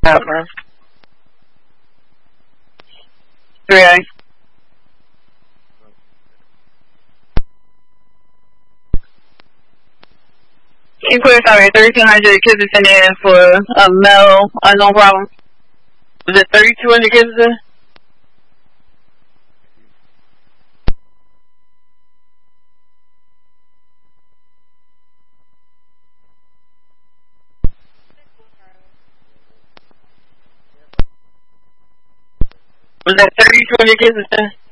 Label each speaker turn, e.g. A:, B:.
A: Ever. 3A. Inquiry sorry, 3,200 kids attending for a male unknown problem. Was it 3,200 kids attending? Was that 3,200 kids attending?